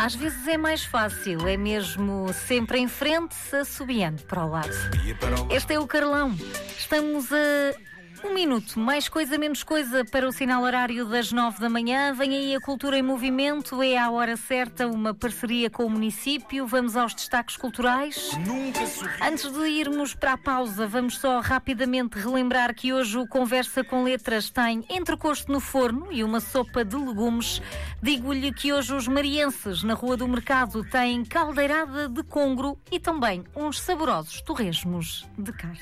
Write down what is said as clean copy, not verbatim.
Às vezes é mais fácil, é mesmo sempre em frente, assobiando para o lado. Este é o Carlão. Estamos a 1 minuto, mais coisa, menos coisa, para o sinal horário das 9 da manhã. Vem aí a Cultura em Movimento, é à hora certa, uma parceria com o município. Vamos aos destaques culturais. Antes de irmos para a pausa, vamos só rapidamente relembrar que hoje o Conversa com Letras tem entrecosto no forno e uma sopa de legumes. Digo-lhe que hoje os marienses na Rua do Mercado têm caldeirada de congro e também uns saborosos torresmos de carne.